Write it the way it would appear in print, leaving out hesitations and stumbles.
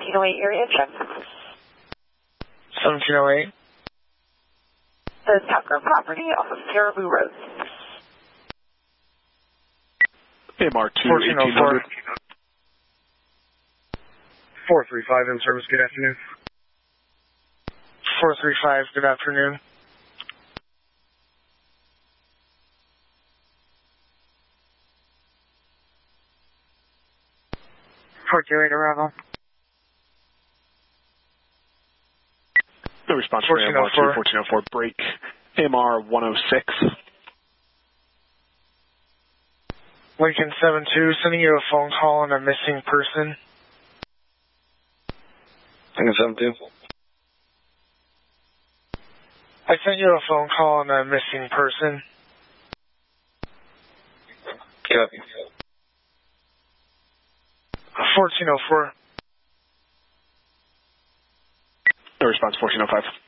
1708 area check. 1708. The Tucker property off of Caribou Road. AMR 2 1404. 1800. 435 in service, good afternoon. 435, good afternoon. arrival. No response for AMR 2 1404. Break AMR 106. Lincoln 72, sending you a phone call on a missing person. Lincoln 72. I sent you a phone call on a missing person. Copy. 1404. No response 1405.